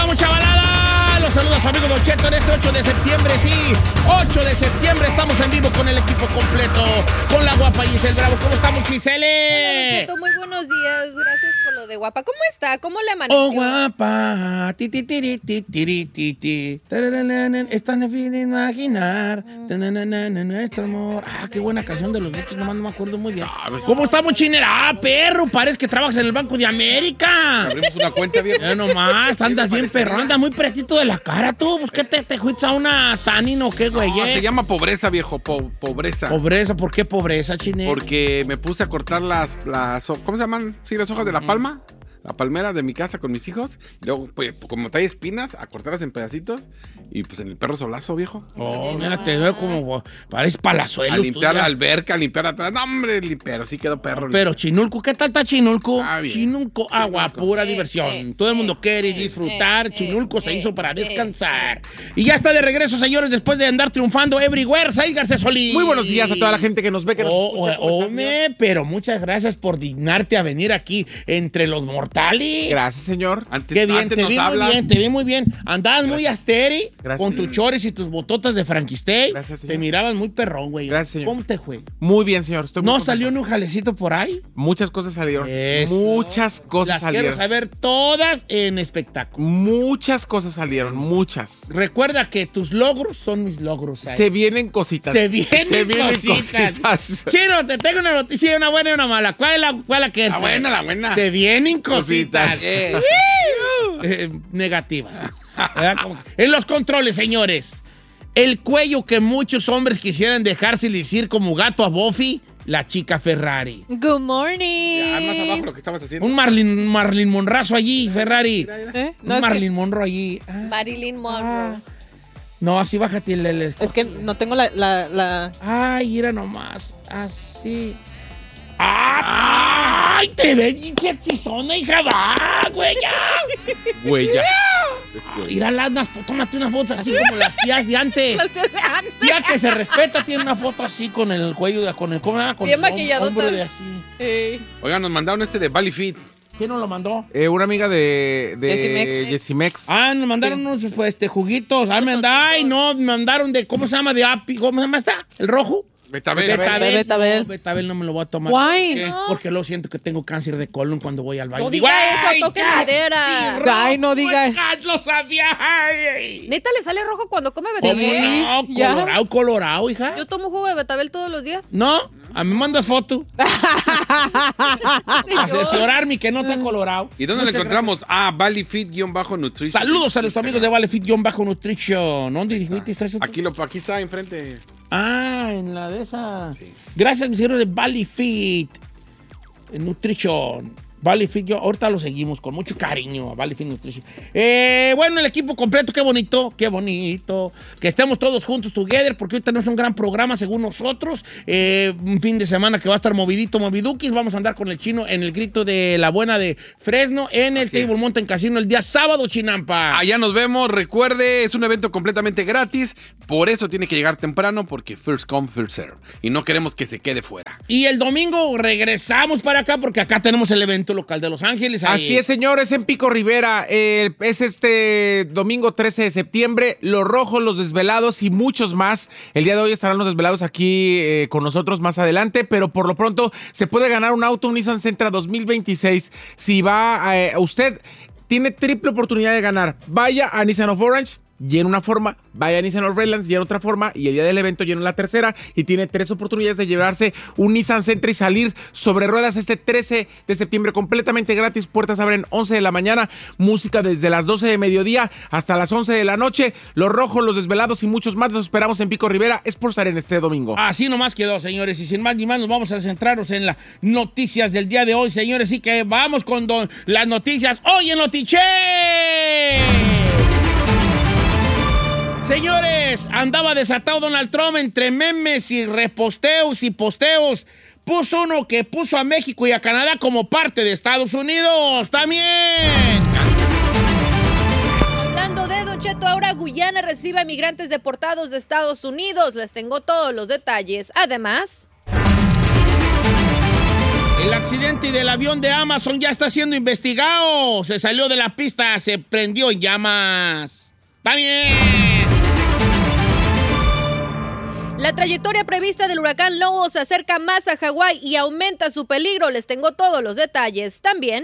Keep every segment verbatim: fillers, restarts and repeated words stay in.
estamos, chavalada? Los saludos, amigos Don Cheto, en este ocho de septiembre, sí. ocho de septiembre estamos en vivo con el equipo completo, con la guapa Giselle Bravo. ¿Cómo estamos, Giselle? Hola, Don Cheto, muy buenos días. Gracias por lo de guapa. ¿Cómo está? ¿Cómo le amaneció? Oh, guapa. Ti, ti, ti, ti, ti, ti, ti. Es tan difícil de imaginar. Nuestro amor. Ah, qué buena canción de los Beatles, nomás no me acuerdo muy bien. ¿Cómo estamos, chinera? Ah, perro, parece que trabajas en el Banco de América. Abrimos una cuenta bien. Ya nomás, andas bien perrón, andas muy pretito de la cara tú. Pues, ¿qué te, te fuiste a una tanino o qué, güey? No, eh? se llama pobreza, viejo, po- pobreza. Pobreza, ¿por qué pobreza, chine? Porque me puse a cortar las, las, ¿cómo se llaman? Sí, las hojas de la palma. La palmera de mi casa con mis hijos. Y luego, pues, como trae espinas, a cortarlas en pedacitos. Y pues en el perro solazo, viejo. Oh, mira, te veo como, pareces palazuelo. A limpiar la alberca, a limpiar atrás. No, hombre, pero sí quedó perro. Pero Chinulco, ¿qué tal está Chinulco? Ah, bien. Chinulco, agua, Chinulco. pura Eh, diversión. eh, Todo el mundo eh, quiere eh, disfrutar. eh, Chinulco eh, se hizo para eh, descansar. Y ya está de regreso, señores, después de andar triunfando everywhere. Said García Solís. Muy buenos días a toda la gente que nos ve, que nos Oh, escucha. ¿Cómo estás, hombre, señor? pero muchas gracias por dignarte a venir aquí entre los mortales. Gracias, señor. Antes, Qué bien, antes te nos vi muy hablas. bien, te vi muy bien. Andabas muy asteri Gracias. con tus chores y tus bototas de Franquistey. Gracias, señor. Te miraban muy perrón, güey. Gracias, señor. ¿Cómo te fue? Muy bien, señor. Estoy muy ¿No contento. salió ni un jalecito por ahí? Muchas cosas salieron. Eso. Muchas cosas Las salieron. quiero saber todas en espectáculo. Muchas cosas salieron, muchas. Recuerda que tus logros son mis logros. Sai. Se vienen cositas. Se vienen, Se vienen cositas. cositas. Chino, te tengo una noticia, una buena y una mala. ¿Cuál es la, cuál es la que es? La buena, la buena. Se vienen cositas. Cositas. Eh. Eh, negativas. ¿Verdad? Como- En los controles, señores. El cuello que muchos hombres quisieran dejarse lucir como gato a Buffy, la chica Ferrari. Good morning. Ya, más abajo lo que estabas haciendo. Un Marlin, Marlin Monrazo allí, Ferrari. ¿Eh? Un No, es que- Marlin Monroe allí. Ah, Marilyn Monroe. no, así bájate el... el- el- Es que no tengo la... la, la... Ay, mira nomás. Así. ¡Ay! Te ves bien sexizona, hija. Va, güey, ya. Huella. Mira, las, tómate una foto así como las tías de antes. Tía que se respeta tiene una foto así con el cuello, de- con el... ¿Cómo era? Con Bien el hom- maquilladotas. hombro de así. Eh, Oigan, nos mandaron este de Bali Fit. ¿Quién nos lo mandó? Eh, una amiga de, de Jessimex. Jessimex. Ah, nos mandaron unos pues, este, juguitos. Ah, me manda- Ay, no, me mandaron de... ¿Cómo se llama? De Api. ¿Cómo se llama esta? ¿El rojo? Betabel. Betabel. Betabel. No, Betabel no me lo voy a tomar. Why? ¿Qué? no. Porque luego siento que tengo cáncer de colon cuando voy al baño. No Digo, diga ¡ay, eso, toque ya! madera. Sí, rojo, Ay, no diga- pues, ¡lo sabía! Ay. ¿Neta le sale rojo cuando come ¿Cómo betabel? no? ¿Ya? Colorado, colorado, hija. Yo tomo jugo de betabel todos los días. No, a mí me mandas foto. Asesorarme que no está colorado. ¿Y dónde lo Muchas encontramos? Ah, Bali Fit-Nutrition. gracias. Saludos a los amigos de ValeFit-Nutrition. ¿Dónde dijiste eso? Aquí, lo, aquí está enfrente. Ah, en la de esa. Sí. Gracias, mis hijos de ValeFit Nutrition. ValeFit, yo ahorita lo seguimos con mucho cariño a ValeFit Nutrition. Eh, bueno, el equipo completo, qué bonito, qué bonito. Que estemos todos juntos together, porque hoy tenemos un gran programa según nosotros. Eh, un fin de semana que va a estar movidito, moviduquis. Vamos a andar con el chino en el grito de la buena de Fresno en el Así Table es. Mountain Casino el día sábado, Chinampa. Allá nos vemos. Recuerde, es un evento completamente gratis. Por eso tiene que llegar temprano, porque first come, first serve. Y no queremos que se quede fuera. Y el domingo regresamos para acá, porque acá tenemos el evento local de Los Ángeles. Ahí. Así es, señores, en Pico Rivera. Eh, es este domingo trece de septiembre. Los Rojos, Los Desvelados y muchos más. El día de hoy estarán Los Desvelados aquí eh, con nosotros más adelante, pero por lo pronto se puede ganar un auto, un Nissan Sentra dos mil veintiséis. Si va eh, usted, tiene triple oportunidad de ganar. Vaya a Nissan of Orange, llena una forma, vaya a Nissan of Redlands, llena otra forma, y el día del evento llena la tercera, y tiene tres oportunidades de llevarse un Nissan Sentra y salir sobre ruedas este trece de septiembre completamente gratis. Puertas abren once de la mañana, música desde las doce de mediodía hasta las once de la noche. Los Rojos, Los Desvelados y muchos más los esperamos en Pico Rivera. Es por estar en este domingo. Así nomás quedó, señores. Y sin más ni más, nos vamos a centrarnos en las noticias del día de hoy, señores. Y que vamos con don- las noticias hoy en Notiche. Señores, andaba desatado Donald Trump entre memes y reposteos y posteos. Puso uno que puso a México y a Canadá como parte de Estados Unidos. ¡También! Hablando de Don Cheto, ahora Guyana recibe a migrantes deportados de Estados Unidos. Les tengo todos los detalles. Además... El accidente del avión de Amazon ya está siendo investigado. Se salió de la pista, se prendió en llamas. ¡Está bien! La trayectoria prevista del huracán Lobo se acerca más a Hawái y aumenta su peligro. Les tengo todos los detalles. También.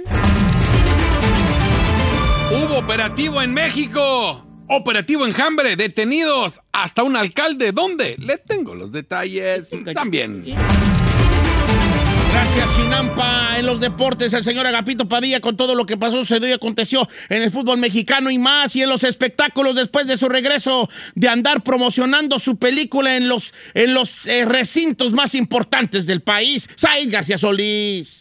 Hubo operativo en México. Operativo Enjambre. Detenidos hasta un alcalde. ¿Dónde? Le tengo los detalles también. Gracias, Chinampa. En los deportes, el señor Agapito Padilla con todo lo que pasó, sucedió y aconteció en el fútbol mexicano y más. Y en los espectáculos, después de su regreso de andar promocionando su película en los, en los eh, recintos más importantes del país. Said García Solís.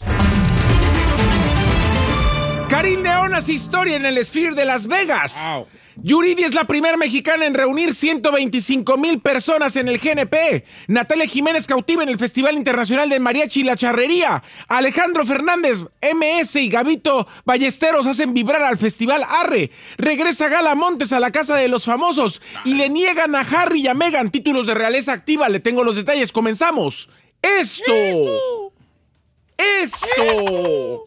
Karim León hace historia en el Sphere de Las Vegas. Wow. Yuridia es la primera mexicana en reunir ciento veinticinco mil personas en el G N P. Natalia Jiménez cautiva en el Festival Internacional de Mariachi y la Charrería. Alejandro Fernández, M S y Gabito Ballesteros hacen vibrar al Festival Arre. Regresa Gala Montes a la Casa de los Famosos y le niegan a Harry y a Meghan títulos de realeza activa. Le tengo los detalles. Comenzamos. Esto. Esto.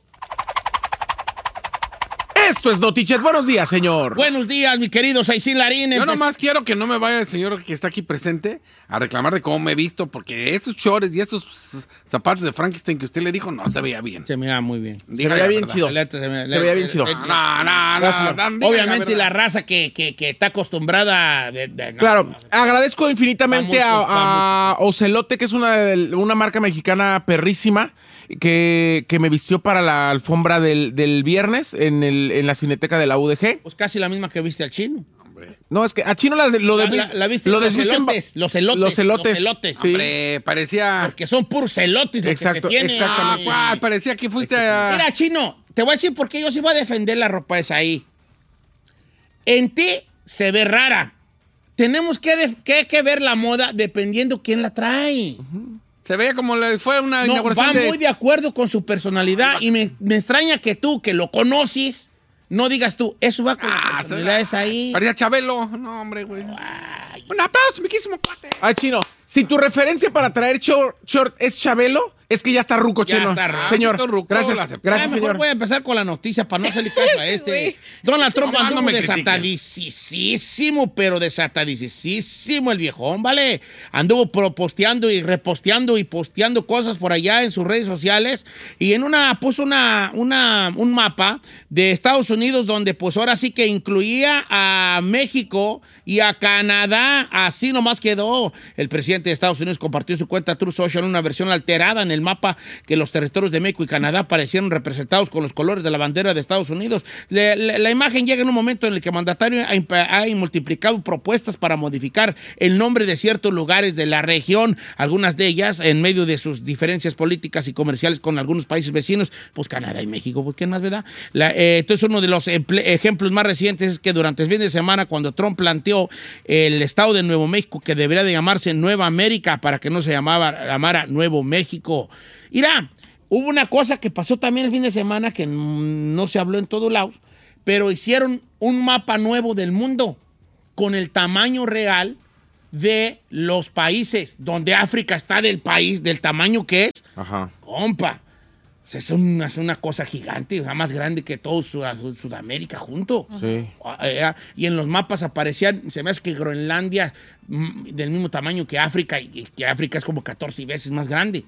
Esto es Notichet. Buenos días, señor. Buenos días, mi querido Saicín Larín. Yo Empe- nomás quiero que no me vaya el señor que está aquí presente a reclamar de cómo me he visto, porque esos chores y esos zapatos de Frankenstein que usted le dijo no se veía bien. Se mira muy bien. Se Dígale veía la bien verdad. chido. La neta, se me- Se veía bien chido. eh, No, no, no, Gracias. no, dígale Obviamente la la verdad. raza que, que, que está acostumbrada... De, de- no, Claro, no, agradezco infinitamente Va mucho, a, a Ocelote, que es una, de- una marca mexicana perrísima, que, que me vistió para la alfombra del, del viernes en, el, en la Cineteca de la U D G. Pues casi la misma que viste al chino. No, es que a Chino la, lo de, La, la- la viste lo los desvisten- elotes, los elotes. Los elotes. Los elotes. Sí. Hombre, parecía... Que son puros elotes los Exacto, que te tienen. exactamente. Ah, ¿cuál? Parecía que fuiste a... Mira, Chino, te voy a decir por qué yo sí voy a defender la ropa esa ahí. En ti se ve rara. Tenemos que, def- que, que ver la moda dependiendo quién la trae. Se veía como le fue una No, inauguración va de... muy de acuerdo con su personalidad y me, me extraña que tú, que lo conoces, no digas tú, eso va con Ah, la personalidad esa ahí. Parecía Chabelo. No, hombre, güey. Un aplauso, mi quísimo cuate. Ay, Chino, si tu referencia para traer short, short es Chabelo, es que ya está ruco, Ya Chino. está ruco. Señor, Ruco, la gracias, acepto. gracias, Ya, mejor señor. voy a empezar con la noticia para no hacerle caso a este. Güey. Donald Trump No, no anduvo me critiques. desatadicísimo, pero desatadicísimo el viejón, ¿vale? Anduvo pro- posteando y reposteando y posteando cosas por allá en sus redes sociales y en una puso una, una, un mapa de Estados Unidos donde pues ahora sí que incluía a México y a Canadá. Así nomás quedó. El presidente de Estados Unidos compartió en su cuenta Truth Social una versión alterada en el mapa que los territorios de México y Canadá aparecieron representados con los colores de la bandera de Estados Unidos. Le- le- la imagen llega en un momento en el que el mandatario ha, imp- ha multiplicado propuestas para modificar el nombre de ciertos lugares de la región, algunas de ellas en medio de sus diferencias políticas y comerciales con algunos países vecinos, pues Canadá y México, pues qué más, ¿verdad? La, eh, entonces uno de los emple- ejemplos más recientes es que durante el fin de semana, cuando Trump planteó el estado de Nuevo México que debería de llamarse Nueva América para que no se llamaba, llamara Nuevo México. Mira, hubo una cosa que pasó también el fin de semana que mm, no se habló en todos lados, pero hicieron un mapa nuevo del mundo con el tamaño real de los países, donde África está del país, del tamaño que es. Ajá. Compa, o sea, es, una, es una cosa gigante, o sea, más grande que todo Sud- Sudamérica junto. Sí. Ah, eh, Y en los mapas aparecían, se me hace que Groenlandia mm, del mismo tamaño que África, y y que África es como catorce veces más grande.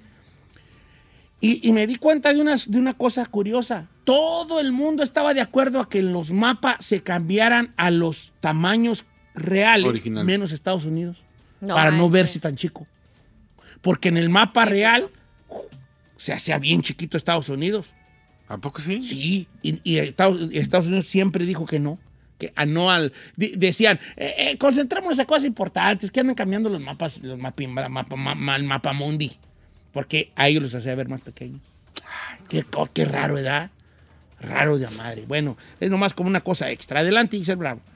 Y, y me di cuenta de una, de una cosa curiosa. Todo el mundo estaba de acuerdo a que los mapas se cambiaran a los tamaños reales, Original. menos Estados Unidos, No para no manches. verse tan chico. Porque en el mapa real uh, se hacía bien chiquito Estados Unidos. ¿A poco sí? Sí, y, y Estados, Estados Unidos siempre dijo que no. Que a no al. di- decían, eh, eh, concentrémonos en cosas importantes, que andan cambiando los mapas, los mapi- mapa, mapa, ma- el mapa mundi. Porque a ellos los hacía ver más pequeños. Qué, co- qué raro, ¿verdad? Raro de a madre. Bueno, es nomás como una cosa extra. Adelante, Giselle Bravo.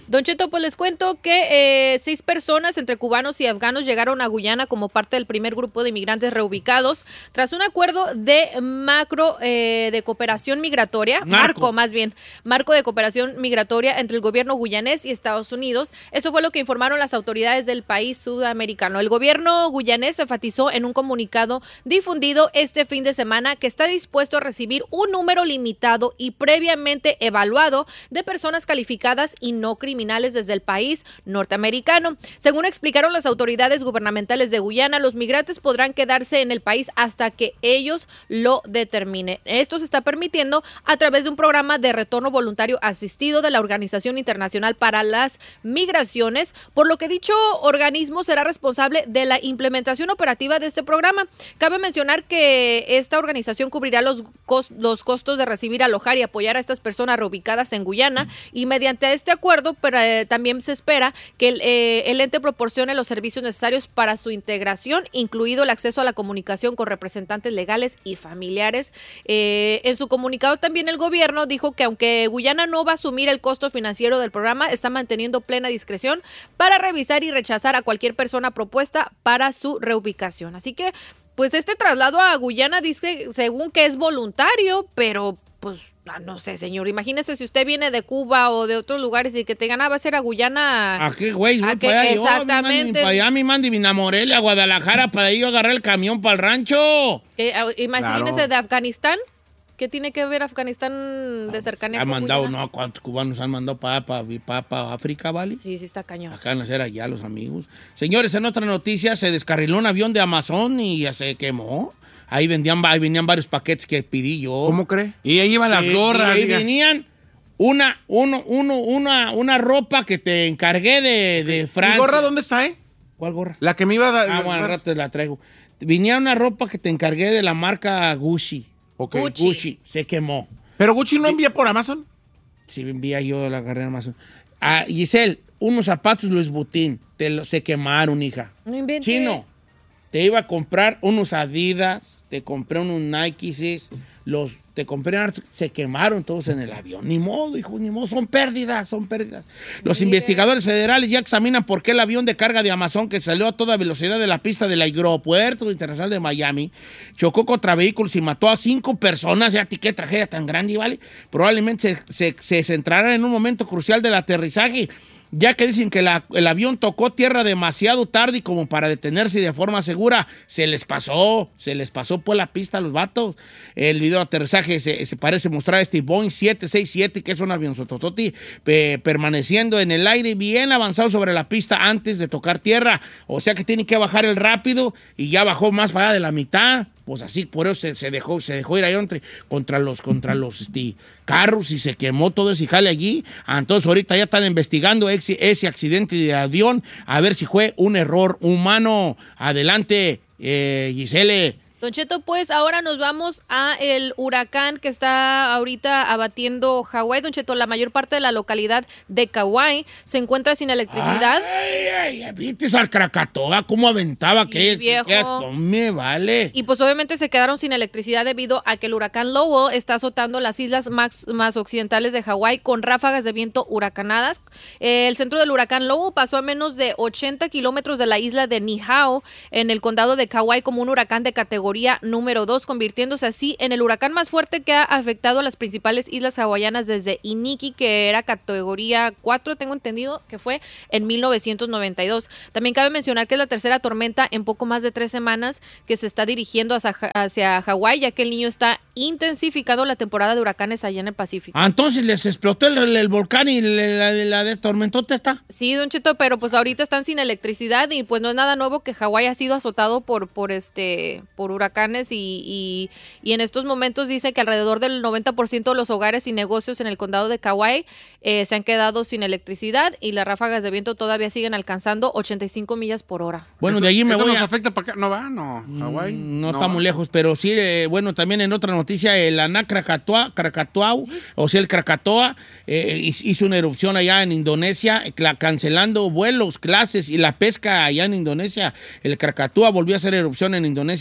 Don Cheto, pues les cuento que eh, seis personas entre cubanos y afganos llegaron a Guyana como parte del primer grupo de inmigrantes reubicados tras un acuerdo de macro eh, de cooperación migratoria, Marco. marco más bien, marco de cooperación migratoria entre el gobierno guyanés y Estados Unidos. Eso fue lo que informaron las autoridades del país sudamericano. El gobierno guyanés enfatizó en un comunicado difundido este fin de semana que está dispuesto a recibir un número limitado y previamente evaluado de personas calificadas y no criminales desde el país norteamericano. Según explicaron las autoridades gubernamentales de Guyana, los migrantes podrán quedarse en el país hasta que ellos lo determinen. Esto se está permitiendo a través de un programa de retorno voluntario asistido de la Organización Internacional para las Migraciones, por lo que dicho organismo será responsable de la implementación operativa de este programa. Cabe mencionar que esta organización cubrirá los, cos- los costos de recibir, alojar y apoyar a estas personas reubicadas en Guyana, y mediante este acuerdo pero, eh, también se espera que el, eh, el ente proporcione los servicios necesarios para su integración, incluido el acceso a la comunicación con representantes legales y familiares. Eh, en su comunicado también el gobierno dijo que aunque Guyana no va a asumir el costo financiero del programa, está manteniendo plena discreción para revisar y rechazar a cualquier persona propuesta para su reubicación. Así que, pues este traslado a Guyana dice, según que es voluntario, pero pues no sé, señor, imagínese si usted viene de Cuba o de otros lugares y que te ganaba a ser a Guyana. ¿A qué, güey? ¿A Voy qué? para allá yo, Exactamente. Para allá mi mandi, vine a Morelia, a Guadalajara, para ahí yo agarrar el camión para el rancho. Eh, imagínese Claro. de Afganistán. ¿Qué tiene que ver Afganistán de cercanía Han con mandado, Guyana? no, ¿cuántos cubanos han mandado para pa, pa, pa África, vale? Sí, sí está cañón. Acá van a ser allá los amigos. Señores, en otra noticia, se descarriló un avión de Amazon y ya se quemó. Ahí vendían, ahí venían varios paquetes que pedí yo. ¿Cómo cree? Y ahí iban las Eh, gorras. y ahí diga. venían una, uno, uno, una, una ropa que te encargué de, de ¿Mi Francia. gorra dónde está, eh? ¿Cuál gorra? La que me iba a dar. Ah, bueno, al rato te la traigo. Venía una ropa que te encargué de la marca Gucci. Ok. Gucci. Gucci. Se quemó. ¿Pero Gucci no envía por Amazon? Sí, envía yo la carrera Amazon. Ah, Giselle, unos zapatos Louis Vuitton. Te lo- se quemaron, hija. No invente. Chino, te iba a comprar unos Adidas, te compré unos Nikes, los, te compré, se quemaron todos en el avión. Ni modo, hijo, ni modo, son pérdidas, son pérdidas. Los Bien. investigadores federales ya examinan por qué el avión de carga de Amazon que salió a toda velocidad de la pista del aeropuerto internacional de Miami chocó contra vehículos y mató a cinco personas. Ya, qué tragedia tan grande, ¿vale? Probablemente se, se, se centrará en un momento crucial del aterrizaje, ya que dicen que la- el avión tocó tierra demasiado tarde y como para detenerse de forma segura. Se les pasó, se les pasó por la pista a los vatos. El video de aterrizaje se, se parece mostrar este Boeing siete seis siete, que es un avión sotototi, pe- permaneciendo en el aire bien avanzado sobre la pista antes de tocar tierra. O sea que tiene que bajar el rápido y ya bajó más para allá de la mitad. Pues así, por eso se, se dejó, se dejó ir ahí entre, contra los, contra los este, carros y se quemó todo ese jale allí. Entonces ahorita ya están investigando ese, ese accidente de avión a ver si fue un error humano. Adelante, eh, Gisele. Don Cheto, pues ahora nos vamos a el huracán que está ahorita abatiendo Hawái. Don Cheto, la mayor parte de la localidad de Kauai se encuentra sin electricidad. Ay, ay, ¿viste al Krakatoa cómo aventaba? Sí, ¿Qué, viejo. qué- no me vale. Y pues obviamente se quedaron sin electricidad debido a que el huracán Lowell está azotando las islas más, más occidentales de Hawái con ráfagas de viento huracanadas. Eh, el centro del huracán Lowell pasó a menos de ochenta kilómetros de la isla de Niihau en el condado de Kauai como un huracán de categoría número dos, convirtiéndose así en el huracán más fuerte que ha afectado a las principales islas hawaianas desde Iniki, que era categoría cuatro, tengo entendido que fue en mil novecientos noventa y dos. También cabe mencionar que es la tercera tormenta en poco más de tres semanas que se está dirigiendo hacia, hacia Hawái, ya que el niño está intensificando la temporada de huracanes allá en el Pacífico. Ah, entonces les explotó el, el- el volcán y la, la, la de tormentota está. Sí, Don Cheto, pero pues ahorita están sin electricidad y pues no es nada nuevo que Hawái ha sido azotado por, por este, por huracanes y, y, y en estos momentos dice que alrededor del noventa por ciento de los hogares y negocios en el condado de Kauai eh, se han quedado sin electricidad y las ráfagas de viento todavía siguen alcanzando ochenta y cinco millas por hora. Bueno, Eso- de allí me eso voy nos a... afecta para acá. No va, no. Hawái. Mm, No, va. está muy lejos, pero sí, eh, bueno, también en otra noticia, el Aná Krakatoa, Krakatoa, o sea, el Krakatoa, eh, hizo una erupción allá en Indonesia, cla- cancelando vuelos, clases y la pesca allá en Indonesia. El Krakatoa volvió a hacer erupción en Indonesia y su actividad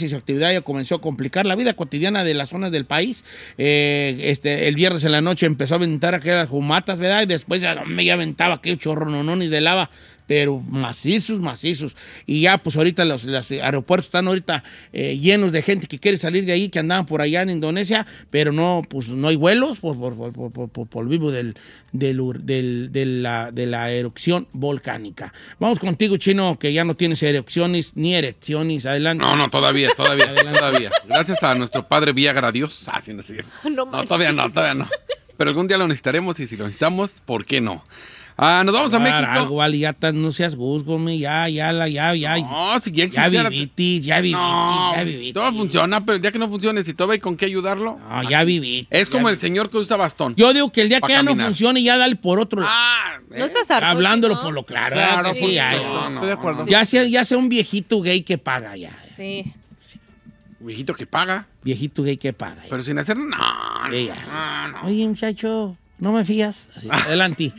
inseguridad ya comenzó a complicar la vida cotidiana de las zonas del país. Eh, este, el viernes en la noche empezó a aventar aquellas jumatas, ¿verdad? Y después ya me aventaba aquel chorro nononis de lava, pero macizos, macizos. Y ya, pues ahorita los, los aeropuertos están ahorita eh, llenos de gente que quiere salir de ahí, que andaban por allá en Indonesia, pero no, pues no hay vuelos por, por, por, por, por, por vivo del, del, del, de, la, de la erupción volcánica. Vamos contigo, Chino, que ya no tienes erupciones ni erecciones. Adelante. No, no, todavía, todavía, todavía. Gracias a nuestro padre Viagra Dios. Ah, sí, no, sí. No, no, todavía no, todavía no. Pero algún día lo necesitaremos y si lo necesitamos, ¿por qué no? Ah, nos vamos a México. Algo, vale, ya ta, no seas guzgo, me, ya, ya, la, ya, ya. No, si ya existiera. Ya vivitis, ya vivitis, no, ya vivitis. Todo funciona, pero el día que no funcione, si todavía hay con qué ayudarlo. No, ya vivitis. Es como ya el señor que usa bastón. Yo digo que el día que ya caminar. no funcione, ya dale por otro. Ah, ¿no estás harto? Hablándolo ¿no? por lo claro. Claro, sí, ya, no, esto. no, Estoy de acuerdo. no. Ya sea, ya sea un viejito gay que paga ya. Sí. Viejito que paga, Viejito gay que paga. ya. pero sin hacer. No, Sí, no, ya. no, no. Oye, muchacho, ¿no me fías? Así, adelante.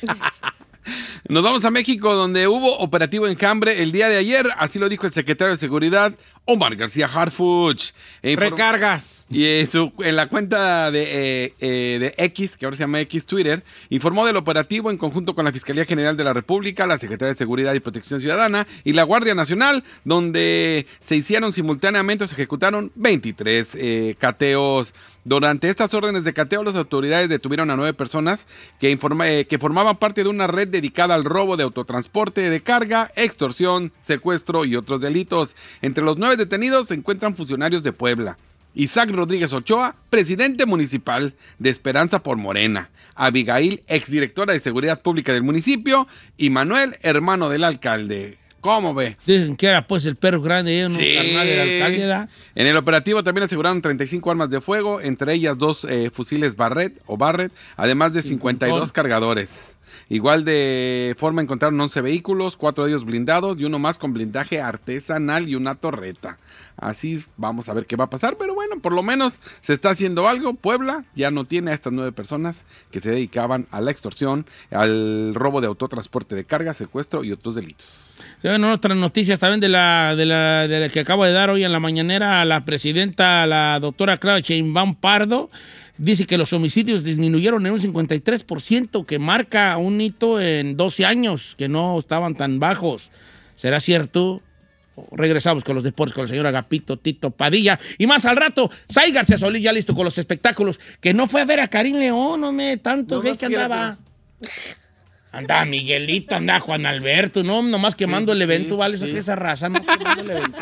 Nos vamos a México, donde hubo operativo enjambre el día de ayer. Así lo dijo el secretario de Seguridad, Omar García Harfuch. E inform- Recargas. Y en, su, en la cuenta de, eh, eh, de X, que ahora se llama X Twitter, informó del operativo en conjunto con la Fiscalía General de la República, la Secretaría de Seguridad y Protección Ciudadana y la Guardia Nacional, donde se hicieron simultáneamente, se ejecutaron veintitrés eh, cateos. Durante estas órdenes de cateo, las autoridades detuvieron a nueve personas que, informa, eh, que formaban parte de una red dedicada al robo de autotransporte de carga, extorsión, secuestro y otros delitos. Entre los nueve detenidos se encuentran funcionarios de Puebla. Isaac Rodríguez Ochoa, presidente municipal de Esperanza por Morena. Abigail, exdirectora de Seguridad Pública del municipio. Y Manuel, hermano del alcalde. ¿Cómo ve? Dicen que era pues el perro grande, ¿eh? Un Sí. carnal del alcalde, ¿verdad? En el operativo también aseguraron treinta y cinco armas de fuego, entre ellas dos eh, fusiles Barrett o Barrett, además de cincuenta y dos cargadores. Igual de forma encontraron once vehículos, cuatro de ellos blindados y uno más con blindaje artesanal y una torreta. Así vamos a ver qué va a pasar, pero bueno, por lo menos se está haciendo algo. Puebla ya no tiene a estas nueve personas que se dedicaban a la extorsión, al robo de autotransporte de carga, secuestro y otros delitos. Se ven otras noticias también de la, de la, de la que acaba de dar hoy en la mañanera a la presidenta, la doctora Claudia Sheinbaum Pardo. Dice que los homicidios disminuyeron en un cincuenta y tres por ciento, que marca un hito en doce años, que no estaban tan bajos. ¿Será cierto? Regresamos con los deportes con el señor Agapito Tito Padilla. Y más al rato, Sai García Solís ya listo con los espectáculos, que no fue a ver a Karim León, no me tanto No, gay no que fui a andaba. Andaba Miguelito, andaba Juan Alberto, no, nomás quemando Sí, el sí, evento, sí, vale, sí. esa, esa raza, no quemando el evento.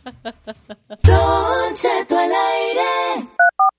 Don Cheto al aire.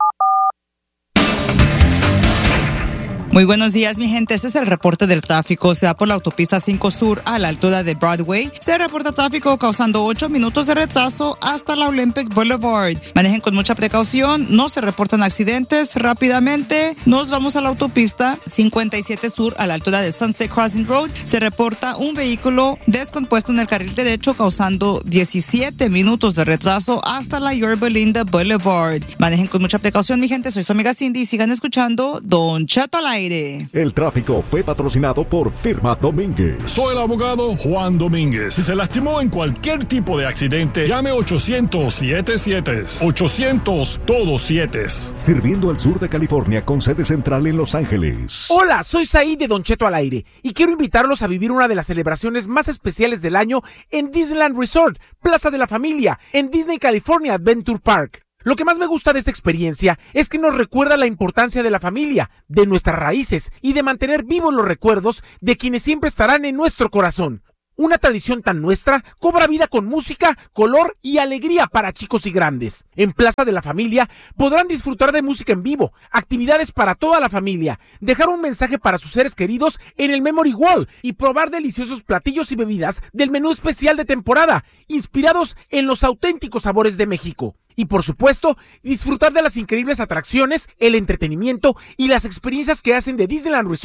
Muy buenos días, mi gente. Este es el reporte del tráfico. Se va por la autopista cinco Sur a la altura de Broadway. Se reporta tráfico causando ocho minutos de retraso hasta la Olympic Boulevard. Manejen con mucha precaución. No se reportan accidentes. Rápidamente nos vamos a la autopista cincuenta y siete Sur a la altura de Sunset Crossing Road. Se reporta un vehículo descompuesto en el carril derecho causando diecisiete minutos de retraso hasta la Yorba Linda Boulevard. Manejen con mucha precaución, mi gente. Soy su amiga Cindy y sigan escuchando Don Cheto al aire. El tráfico fue patrocinado por Firma Domínguez. Soy el abogado Juan Domínguez. Si se lastimó en cualquier tipo de accidente, llame ochocientos siete siete. ochocientos todos siete. Sirviendo al sur de California con sede central en Los Ángeles. Hola, soy Said de Don Cheto al aire y quiero invitarlos a vivir una de las celebraciones más especiales del año en Disneyland Resort, Plaza de la Familia, en Disney California Adventure Park. Lo que más me gusta de esta experiencia es que nos recuerda la importancia de la familia, de nuestras raíces y de mantener vivos los recuerdos de quienes siempre estarán en nuestro corazón. Una tradición tan nuestra cobra vida con música, color y alegría para chicos y grandes. En Plaza de la Familia podrán disfrutar de música en vivo, actividades para toda la familia, dejar un mensaje para sus seres queridos en el Memory Wall y probar deliciosos platillos y bebidas del menú especial de temporada, inspirados en los auténticos sabores de México. Y por supuesto, disfrutar de las increíbles atracciones, el entretenimiento y las experiencias que hacen de Disneyland Resort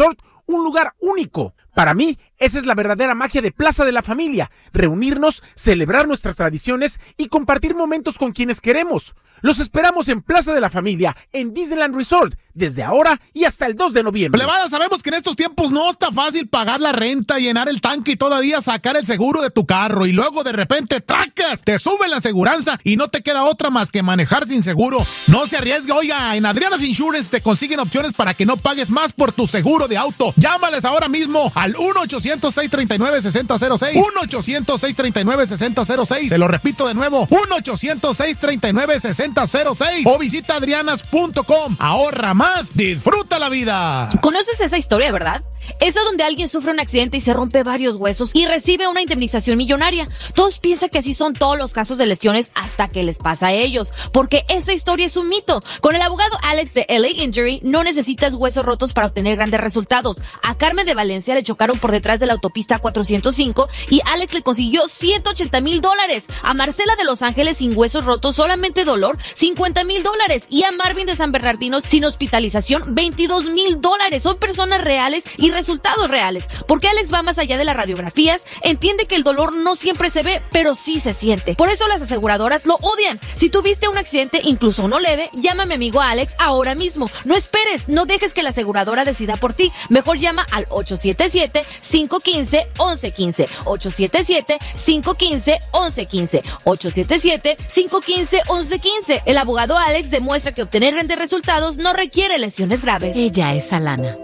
un lugar único. Para mí, esa es la verdadera magia de Plaza de la Familia. Reunirnos, celebrar nuestras tradiciones y compartir momentos con quienes queremos. Los esperamos en Plaza de la Familia, en Disneyland Resort, desde ahora y hasta el dos de noviembre. Plebada, sabemos que en estos tiempos no está fácil pagar la renta, llenar el tanque y todavía sacar el seguro de tu carro. Y luego de repente, ¡tracas!, te suben la aseguranza y no te queda otra más que manejar sin seguro. No se arriesgue, oiga, en Adriana's Insurance te consiguen opciones para que no pagues más por tu seguro de auto. Llámales ahora mismo al uno ochocientos, seis treinta y nueve, sesenta cero seis. uno ochocientos, seis treinta y nueve, sesenta cero seis. Te lo repito de nuevo, uno ochocientos, seis treinta y nueve, sesenta cero seis. O visita adrianas punto com. Ahorra más, disfruta la vida. ¿Conoces esa historia, verdad? Esa donde alguien sufre un accidente y se rompe varios huesos y recibe una indemnización millonaria. Todos piensan que así son todos los casos de lesiones hasta que les pasa a ellos, porque esa historia es un mito. Con el abogado Alex de L A Injury no necesitas huesos rotos para obtener grandes resultados. A Carmen de Valencia le chocaron por detrás de la autopista cuatrocientos cinco y Alex le consiguió ciento ochenta mil dólares. A Marcela de Los Ángeles sin huesos rotos, solamente dolor, cincuenta mil dólares. Y a Marvin de San Bernardino sin hospitalización, veintidós mil dólares. Son personas reales y resultados reales, porque Alex va más allá de las radiografías, entiende que el dolor no siempre se ve, pero sí se siente. Por eso las aseguradoras lo odian. Si tuviste un accidente, incluso uno leve, llama a mi amigo Alex ahora mismo. No esperes, no dejes que la aseguradora decida por ti. Mejor llama al ocho siete siete, cinco uno cinco, once quince. ocho siete siete, cinco uno cinco, once quince. ocho siete siete, cinco uno cinco, once quince. El abogado Alex demuestra que obtener grandes resultados no requiere lesiones graves. Ella es Alana.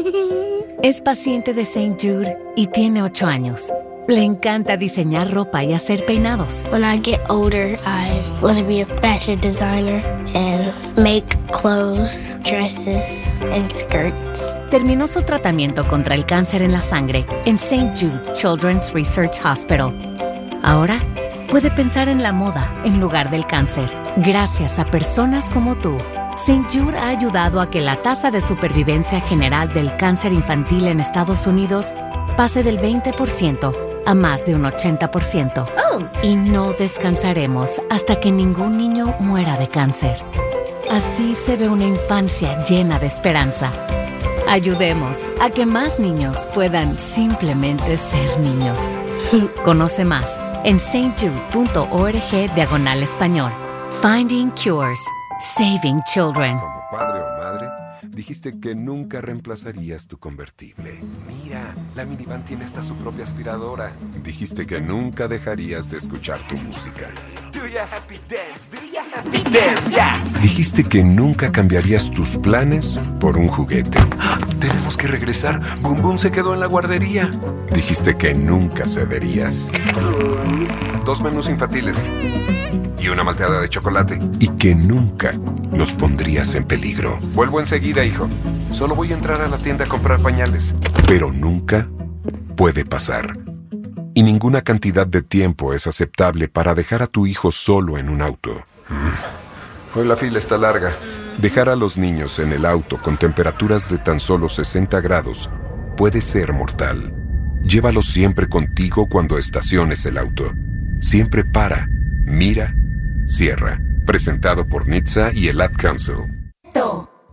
Es paciente de Saint Jude y tiene ocho años. Le encanta diseñar ropa y hacer peinados. When I get older, I want to be a fashion designer and make clothes, dresses, and skirts. Terminó su tratamiento contra el cáncer en la sangre en Saint Jude Children's Research Hospital. Ahora puede pensar en la moda en lugar del cáncer. Gracias a personas como tú, Saint Jude ha ayudado a que la tasa de supervivencia general del cáncer infantil en Estados Unidos pase del veinte por ciento a más de un ochenta por ciento. Oh. Y no descansaremos hasta que ningún niño muera de cáncer. Así se ve una infancia llena de esperanza. Ayudemos a que más niños puedan simplemente ser niños. Conoce más en saintjude.org diagonal español. Finding Cures. Saving Children. Como padre o madre, dijiste que nunca reemplazarías tu convertible. Mira, la minivan tiene hasta su propia aspiradora. Dijiste que nunca dejarías de escuchar tu música. Do ya happy dance, do ya happy dance, yeah. Dijiste que nunca cambiarías tus planes por un juguete. ¡Ah! Tenemos que regresar. Boom Boom se quedó en la guardería. Dijiste que nunca cederías. Dos menús infantiles y una malteada de chocolate. Y que nunca los pondrías en peligro. Vuelvo enseguida, hijo. Solo voy a entrar a la tienda a comprar pañales. Pero nunca puede pasar. Y ninguna cantidad de tiempo es aceptable para dejar a tu hijo solo en un auto. Hoy la fila está larga. Dejar a los niños en el auto con temperaturas de tan solo sesenta grados puede ser mortal. Llévalos siempre contigo cuando estaciones el auto. Siempre para, mira, cierra. Presentado por N H T S A y el Ad Council.